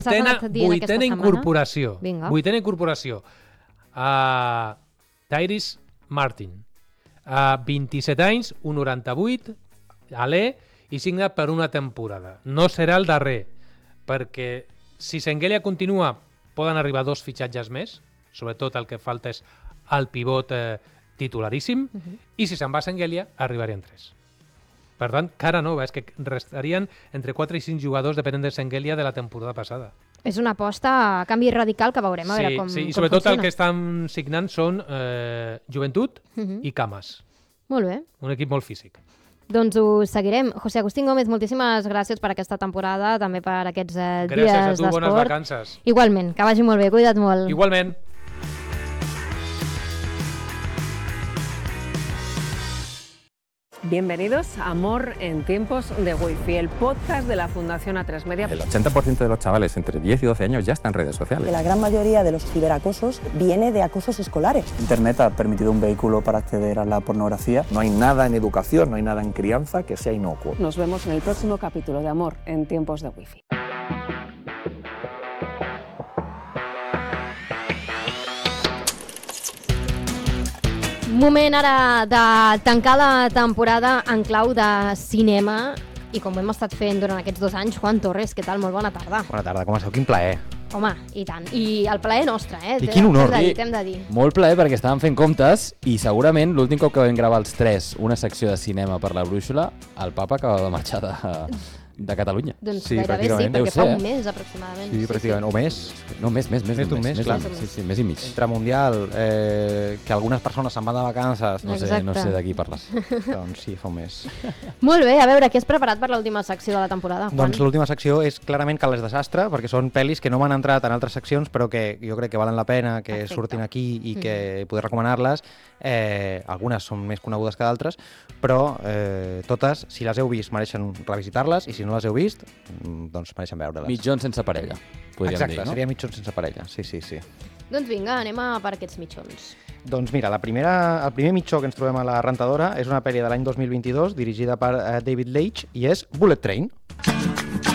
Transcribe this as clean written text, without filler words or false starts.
Vuitena incorporació. Vuitena incorporació. Tyrese Martin. 27 anys, 1,98, alè, i signa per una temporada. No serà el darrer, perquè si Senghelia continua, poden arribar 2 fitxatges més, sobretot el que falta és el pivot titularíssim, i si se'n va Senghelia, arribarien 3. Per tant, cara nova, és que restarien entre 4 i 5 jugadors depenent de Senghelia de la temporada passada. És una aposta, canvi radical que veurem a veure com i sobretot el que estan signant són Joventut i Camas. Molt bé. Un equip molt físic. Doncs ho seguirem. José Agustín Gómez, moltíssimes gràcies per aquesta temporada, també per aquests dies d'esport. Gràcies a tu, bones vacances. Igualment, que vagi molt bé, cuida't molt. Igualment. Bienvenidos a Amor en tiempos de Wi-Fi, el podcast de la Fundación A3 Media. El 80% de los chavales entre 10 y 12 años ya están en redes sociales. La gran mayoría de los ciberacosos viene de acosos escolares. Internet ha permitido un vehículo para acceder a la pornografía. No hay nada en educación, no hay nada en crianza que sea inocuo. Nos vemos en el próximo capítulo de Amor en tiempos de Wi-Fi. Moment ara de tancar la temporada en clau de cinema i com ho hem estat fent durant aquests 2 anys. Juan Torres, què tal? Molt bona tarda. Bona tarda, com esteu? Quin plaer. Home, i tant. I el plaer nostre, I quin honor. T'hem de dir. Molt plaer perquè estàvem fent comptes i segurament l'últim cop que vam gravar els 3 una secció de cinema per la Brúixola, el papa acaba de marxar de Catalunya. Doncs sí, gairebé sí, perquè fa un mes aproximadament. Sí, pràcticament, o més. No, més d'un mes, clar. Sí, més i mig. Entre Mundial, que algunes persones se'n van de vacances. No sé de qui parles. Doncs sí, fa un mes. Molt bé, a veure, què has preparat per l'última secció de la temporada, Juan? Doncs l'última secció és clarament Cales Desastre, perquè són pel·lis que no m'han entrat en altres seccions, però que jo crec que valen la pena que surtin aquí i que poder recomanar-les. Algunes són més conegudes que d'altres, però totes, si les heu vist, mereixen revisitar-les, i si no les heu vist, doncs mereixen veure-les. Mitjons sense parella, podríem dir, no? Seria mitjons sense parella, sí. Doncs vinga, anem per aquests mitjons. Doncs mira, el primer mitjó que ens trobem a la rentadora és una pel·li de l'any 2022 dirigida per David Leitch i és Bullet Train.